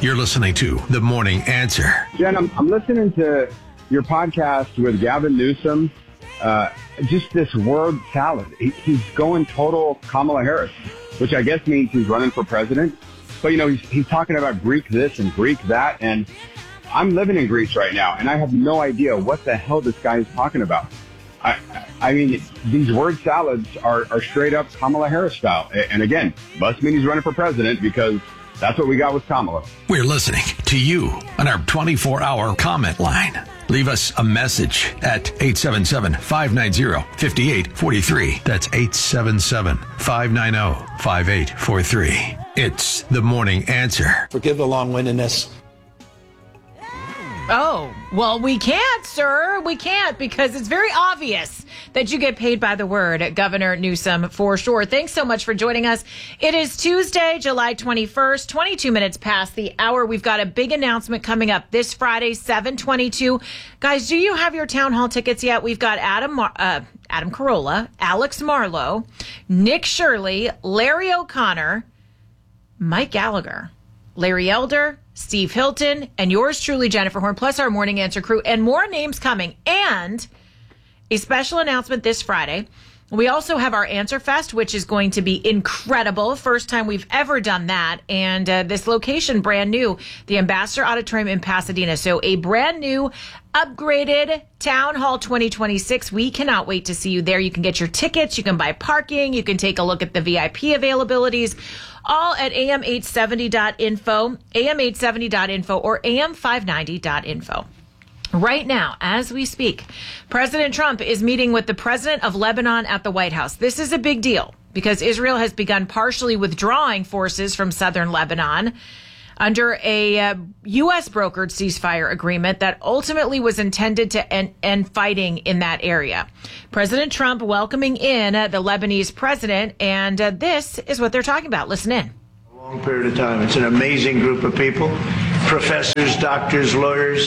You're listening to The Morning Answer. Jen, I'm listening to your podcast with Gavin Newsom. Just this word salad. He's going total Kamala Harris, which I guess means he's running for president. But, you know, he's talking about Greek this and Greek that. And I'm living in Greece right now, and I have no idea what the hell this guy is talking about. I mean, these word salads are straight up Kamala Harris style. And again, must mean he's running for president because that's what we got with Kamala. We're listening to you on our 24-hour comment line. Leave us a message at 877-590-5843. That's 877-590-5843. It's The Morning Answer. Forgive the long-windedness. Oh, well, we can't, sir. We can't because it's very obvious that you get paid by the word, Governor Newsom, for sure. Thanks so much for joining us. It is Tuesday, July 21st, 22 minutes past the hour. We've got a big announcement coming up this Friday, 7/22. Guys, do you have your town hall tickets yet? We've got Adam Carolla, Alex Marlowe, Nick Shirley, Larry O'Connor, Mike Gallagher, Larry Elder, Steve Hilton, and yours truly, Jennifer Horn, plus our Morning Answer crew, and more names coming. And a special announcement this Friday. We also have our Answer Fest, which is going to be incredible. First time we've ever done that. And this location, brand new, the Ambassador Auditorium in Pasadena. So a brand new, upgraded Town Hall 2026. We cannot wait to see you there. You can get your tickets. You can buy parking. You can take a look at the VIP availabilities. All at am870.info, am870.info, or am590.info. Right now, as we speak, President Trump is meeting with the president of Lebanon at the White House. This is a big deal because Israel has begun partially withdrawing forces from southern Lebanon under a U.S. brokered ceasefire agreement that ultimately was intended to end fighting in that area. President Trump welcoming in the Lebanese president, and this is what they're talking about. Listen in. A long period of time. It's an amazing group of people, professors, doctors, lawyers,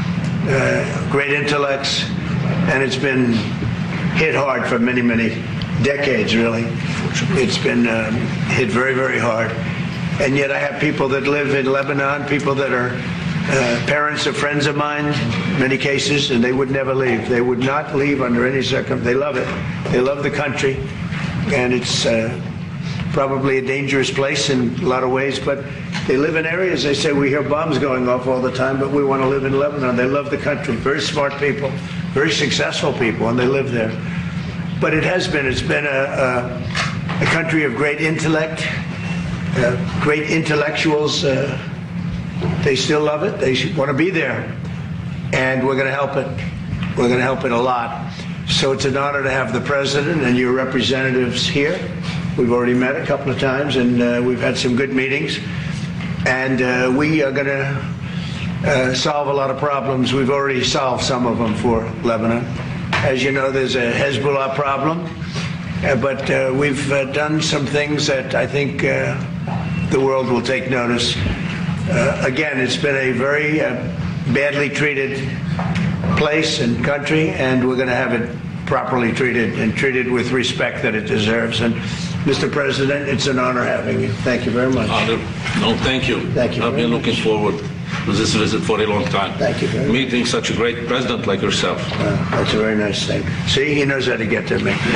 great intellects, and it's been hit hard for many, many decades, really. It's been hit very, very hard. And yet I have people that live in Lebanon, people that are parents of friends of mine, many cases, and they would never leave. They would not leave under any circumstance. They love it. They love the country, and it's probably a dangerous place in a lot of ways, but they live in areas, they say, we hear bombs going off all the time, but we want to live in Lebanon. They love the country. Very smart people, very successful people, and they live there. But it's been a country of great intellect, great intellectuals. They still love it. They want to be there. And we're going to help it. We're going to help it a lot. So it's an honor to have the president and your representatives here. We've already met a couple of times, and we've had some good meetings. And we are going to solve a lot of problems. We've already solved some of them for Lebanon. As you know, there's a Hezbollah problem. But we've done some things that I think the world will take notice. Again, it's been a very badly treated place and country, and we're going to have it properly treated and treated with respect that it deserves. And Mr. President, it's an honor having you. Thank you very much. No, thank you. Thank you. I've been looking forward to this visit for a long time. Thank you very much. Meeting such a great president like yourself. That's a very nice thing. See, he knows how to get to me. He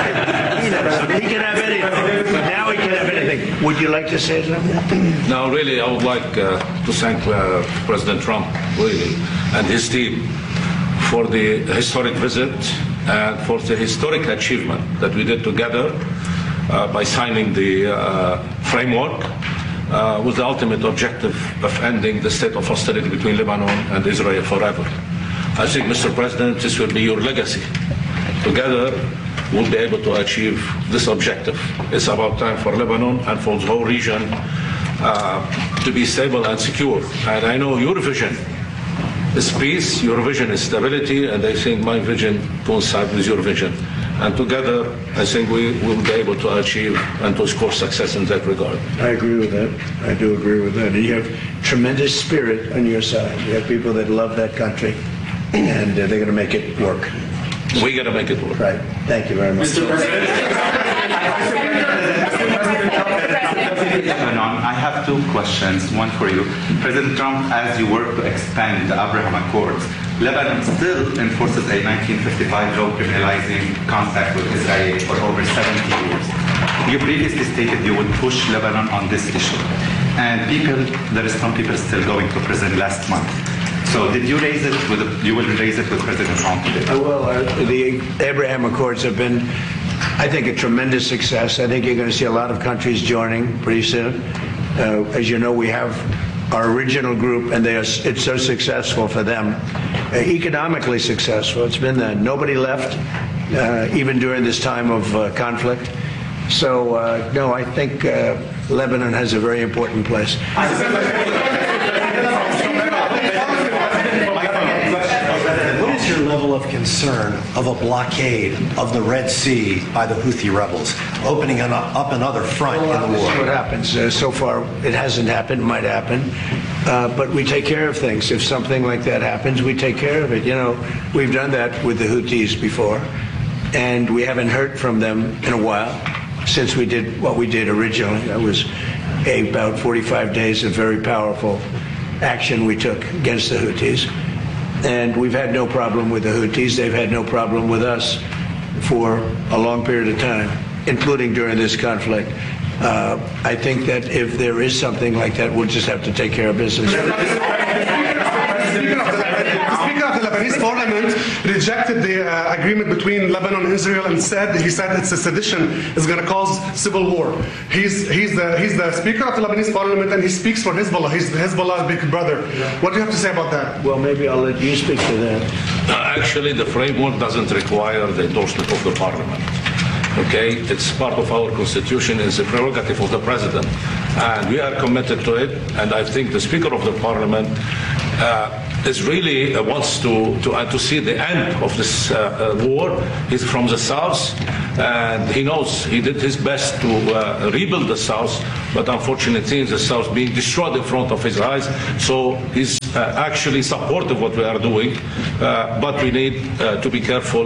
can have anything. Now he can have anything. Would you like to say something? Now, really, I would like to thank President Trump, really, and his team for the historic visit and for the historic achievement that we did together by signing the framework with the ultimate objective of ending the state of hostility between Lebanon and Israel forever. I think, Mr. President, this will be your legacy. Together, we'll be able to achieve this objective. It's about time for Lebanon and for the whole region to be stable and secure. And I know your vision is peace, your vision is stability, and I think my vision coincides with your vision. And together, I think we will be able to achieve and to score success in that regard. I agree with that. I do agree with that. And you have tremendous spirit on your side. You have people that love that country, and they're going to make it work. We're going to make it work. Right. Thank you very much. Mr. President. Regarding Lebanon, I have two questions, one for you. President Trump, as you work to expand the Abraham Accords, Lebanon still enforces a 1955 law criminalizing contact with Israel for over 70 years. You previously stated you would push Lebanon on this issue. And there is some people still going to prison last month. So did you raise it you will raise it with President Trump today? The Abraham Accords have been, I think, a tremendous success. I think you're going to see a lot of countries joining pretty soon. As you know, we have our original group, and it's so successful for them. Economically successful. It's been that. Nobody left, even during this time of conflict. So, no, I think Lebanon has a very important place. What is your level of concern of a blockade of the Red Sea by the Houthi rebels, opening up another front in the war? We'll see what happens. So far, it hasn't happened. It might happen. But we take care of things. If something like that happens, we take care of it. You know, we've done that with the Houthis before, and we haven't heard from them in a while since we did what we did originally. That was about 45 days of very powerful action we took against the Houthis. And we've had no problem with the Houthis. They've had no problem with us for a long period of time, including during this conflict. I think that if there is something like that, we'll just have to take care of business. The Speaker of the Lebanese Parliament rejected the agreement between Lebanon and Israel and he said it's a sedition. It's going to cause civil war. He's the Speaker of the Lebanese Parliament, and he speaks for Hezbollah. He's Hezbollah's big brother. What do you have to say about that? Well, maybe I'll let you speak to that. Actually, the framework doesn't require the endorsement of the Parliament. Okay, it's part of our constitution. It's a prerogative of the president, and we are committed to it. And I think the Speaker of the Parliament is really wants to see the end of this war. He's from the south, and he knows he did his best to rebuild the south, but unfortunately the south being destroyed in front of his eyes. So he's actually supportive of what we are doing, but we need to be careful.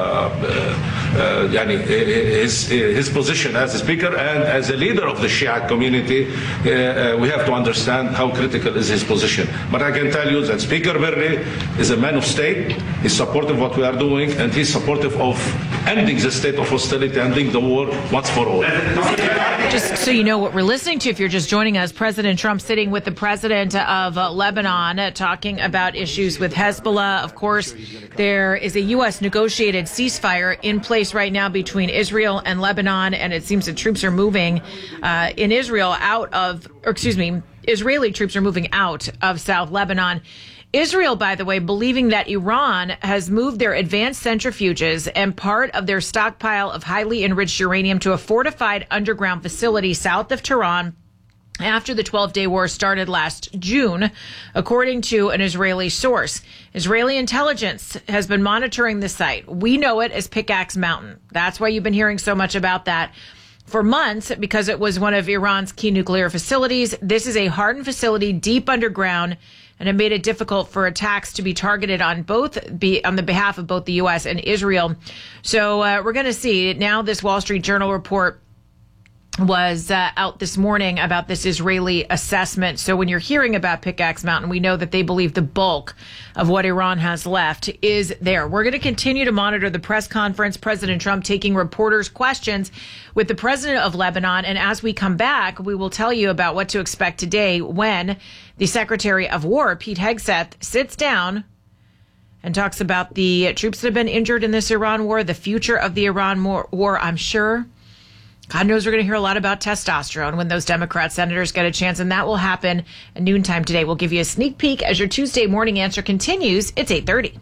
His position as a speaker and as a leader of the Shia community, we have to understand how critical is his position. But I can tell you that Speaker Berri is a man of state. He's supportive of what we are doing, and he's supportive of ending the state of hostility, ending the war once for all. Just so you know what we're listening to, if you're just joining us, President Trump sitting with the president of Lebanon, talking about issues with Hezbollah. Of course, there is a U.S. negotiated ceasefire in place right now between Israel and Lebanon, and it seems that troops are moving in Israel Israeli troops are moving out of South Lebanon. Israel, by the way, believing that Iran has moved their advanced centrifuges and part of their stockpile of highly enriched uranium to a fortified underground facility south of Tehran after the 12-day war started last June, according to an Israeli source. Israeli intelligence has been monitoring the site. We know it as Pickaxe Mountain. That's why you've been hearing so much about that for months, because it was one of Iran's key nuclear facilities. This is a hardened facility deep underground, and it made it difficult for attacks to be targeted on the behalf of both the U.S. and Israel. So we're going to see now. This Wall Street Journal report was out this morning about this Israeli assessment. So when you're hearing about Pickaxe Mountain, we know that they believe the bulk of what Iran has left is there. We're going to continue to monitor the press conference, President Trump taking reporters' questions with the president of Lebanon. And as we come back, we will tell you about what to expect today when the Secretary of War, Pete Hegseth, sits down and talks about the troops that have been injured in this Iran war, the future of the Iran war, I'm sure. God knows we're going to hear a lot about testosterone when those Democrat senators get a chance, and that will happen at noontime today. We'll give you a sneak peek as your Tuesday morning answer continues. It's 8:30.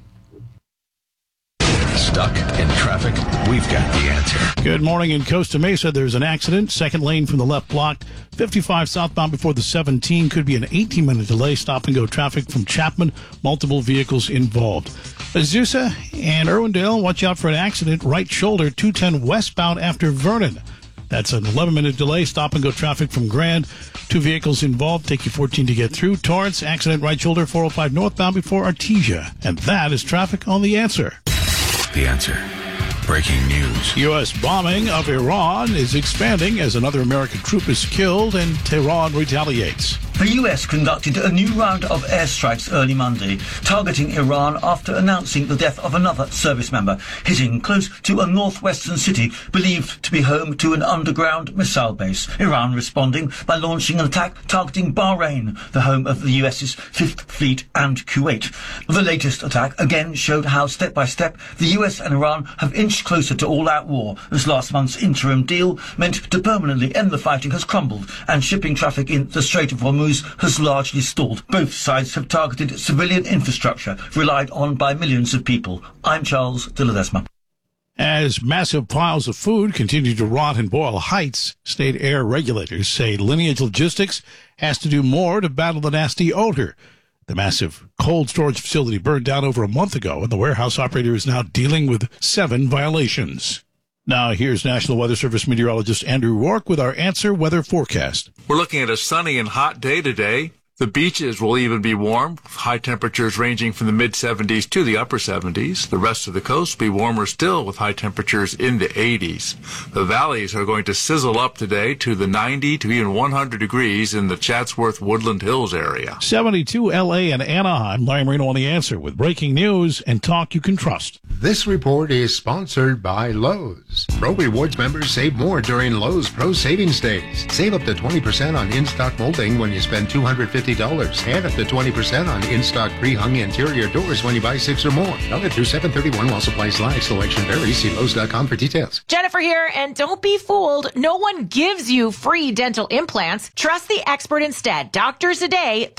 Stuck in traffic? We've got the answer. Good morning. In Costa Mesa, there's an accident. Second lane from the left blocked. 55 southbound before the 17. Could be an 18-minute delay. Stop and go traffic from Chapman. Multiple vehicles involved. Azusa and Irwindale, watch out for an accident. Right shoulder, 210 westbound after Vernon. That's an 11-minute delay. Stop and go traffic from Grand. 2 vehicles involved. Take you 14 to get through. Torrance, accident right shoulder, 405 northbound before Artesia. And that is traffic on The Answer. The Answer. breaking news. U.S. bombing of Iran is expanding as another American troop is killed and Tehran retaliates. The U.S. conducted a new round of airstrikes early Monday, targeting Iran after announcing the death of another service member, hitting close to a northwestern city believed to be home to an underground missile base. Iran responding by launching an attack targeting Bahrain, the home of the U.S.'s Fifth Fleet, and Kuwait. The latest attack again showed how step by step the U.S. and Iran have inched closer to all-out war, as last month's interim deal meant to permanently end the fighting has crumbled and shipping traffic in the Strait of Hormuz has largely stalled. Both sides have targeted civilian infrastructure relied on by millions of people. I'm Charles de Ledesma. As massive piles of food continue to rot in Boyle Heights, state air regulators say Lineage Logistics has to do more to battle the nasty odor. The massive cold storage facility burned down over a month ago, and the warehouse operator is now dealing with 7 violations. Now, here's National Weather Service meteorologist Andrew Rourke with our Answer Weather forecast. We're looking at a sunny and hot day today. The beaches will even be warm, high temperatures ranging from the mid-70s to the upper 70s. The rest of the coast will be warmer still with high temperatures in the 80s. The valleys are going to sizzle up today to the 90 to even 100 degrees in the Chatsworth Woodland Hills area. 72 L.A. and Anaheim. Larry Marino on The Answer with breaking news and talk you can trust. This report is sponsored by Lowe's. Pro Rewards members save more during Lowe's Pro Savings Days. Save up to 20% on in-stock molding when you spend $250 and up to 20% on in-stock pre-hung interior doors when you buy 6 or more. Valid through 7/31 while supplies last. Selection varies. See Lowe's.com for details. Jennifer here, and don't be fooled. No one gives you free dental implants. Trust the expert instead. Doctors Today,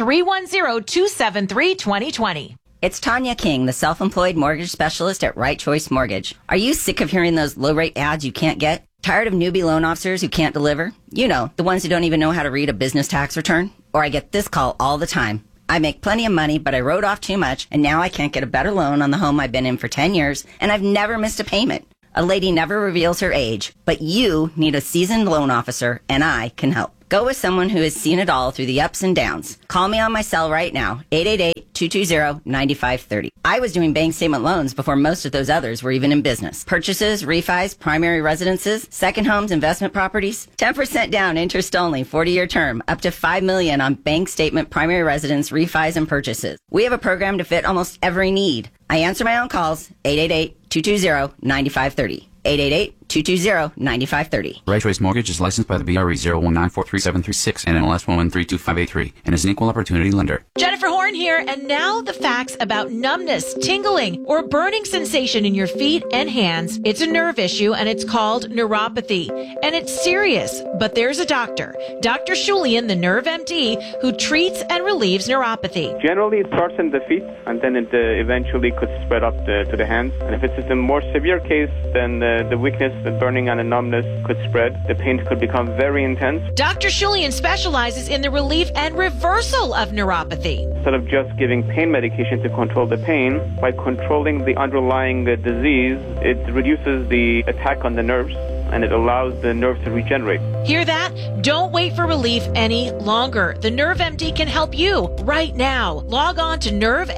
310-273-2020. It's Tanya King, the self-employed mortgage specialist at Right Choice Mortgage. Are you sick of hearing those low-rate ads you can't get? Tired of newbie loan officers who can't deliver? You know, the ones who don't even know how to read a business tax return? Or I get this call all the time. I make plenty of money, but I wrote off too much, and now I can't get a better loan on the home I've been in for 10 years, and I've never missed a payment. A lady never reveals her age, but you need a seasoned loan officer, and I can help. Go with someone who has seen it all through the ups and downs. Call me on my cell right now, 888-220-9530. I was doing bank statement loans before most of those others were even in business. Purchases, refis, primary residences, second homes, investment properties. 10% down, interest only, 40-year term, up to $5 million on bank statement, primary residence, refis, and purchases. We have a program to fit almost every need. I answer my own calls, 888-220-9530. 888-220-9530. Right Choice Mortgage is licensed by the BRE 019433736 and NLS 1132583 and is an equal opportunity lender. Jennifer Horn here, and now the facts about numbness, tingling, or burning sensation in your feet and hands. It's a nerve issue, and it's called neuropathy. And it's serious, but there's a doctor, Dr. Shulian, the Nerve MD, who treats and relieves neuropathy. Generally, it starts in the feet, and then it eventually could spread up to the hands. And if it's a more severe case, then the weakness, the burning, and the numbness could spread. The pain could become very intense. Dr. Shulian specializes in the relief and reversal of neuropathy. Instead of just giving pain medication to control the pain, by controlling the underlying disease, it reduces the attack on the nerves, and it allows the nerve to regenerate. Hear that? Don't wait for relief any longer. The Nerve MD can help you right now. Log on to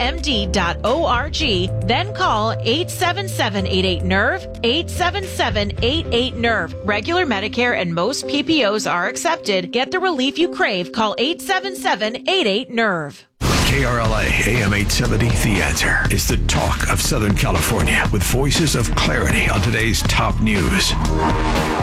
nervemd.org, then call 877-88-NERVE, 877-88-NERVE. Regular Medicare and most PPOs are accepted. Get the relief you crave. Call 877-88-NERVE. KRLA AM 870, The Answer, is the talk of Southern California with voices of clarity on today's top news.